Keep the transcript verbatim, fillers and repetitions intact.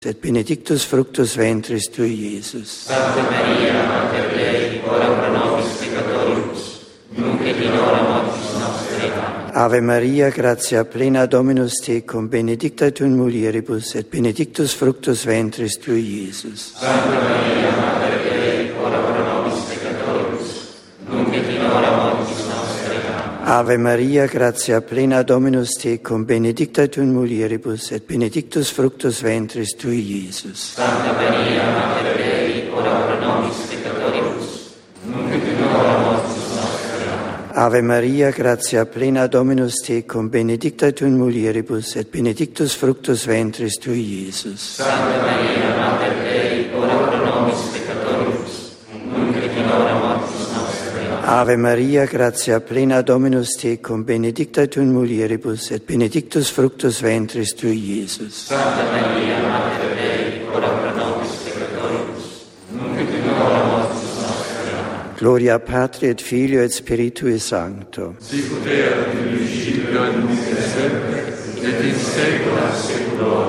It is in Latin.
et benedictus fructus ventris tui, Iesus. Santa Maria, Mater Dei, ora pro nobis peccatoribus, nunc et in hora mortis nostre. Amen. Ave Maria, gratia plena Dominus tecum, benedicta tu in mulieribus, et benedictus fructus ventris tui, Iesus. Santa Maria, Mater Dei, ora pro nobis peccatoribus, nunc et in hora mortis nostre. Amen. Ave Maria, gratia plena Dominus tecum, benedicta tu in mulieribus, et benedictus fructus ventris tui, Iesus. Santa Maria, Mater Dei, ora pro nobis peccatoribus, nunc et in hora mortis nostre. Amen. Ave Maria, gratia plena Dominus tecum, benedicta tu in mulieribus, et benedictus fructus ventris tui, Iesus. Santa Maria, Mater Dei, ora pro nobis peccatoribus, nunc et in hora mortis nostre. Amen. Ave Maria, gratia plena Dominus tecum, benedicta tu in mulieribus, et benedictus fructus ventris tui, Iesus. Santa Maria, Mater Dei, ora pro nobis peccatoribus, nunc et in hora mortis nostre. Amen. Gloria Patri et Filio et Spiritui Sancto. Sicut erat in principio et nunc et semper, et in saecula saeculorum.